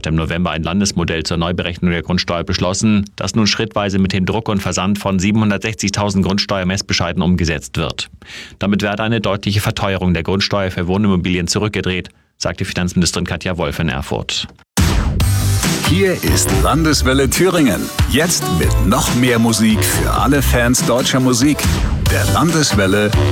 hatte im November ein Landesmodell zur Neuberechnung der Grundsteuer beschlossen, das nun schrittweise mit dem Druck und Versand von 760.000 Grundsteuermessbescheiden umgesetzt wird. Damit werde eine deutliche Verteuerung der Grundsteuer für Wohnimmobilien zurückgedreht, sagte Finanzministerin Katja Wolf in Erfurt. Hier ist Landeswelle Thüringen. Jetzt mit noch mehr Musik für alle Fans deutscher Musik. Der Landeswelle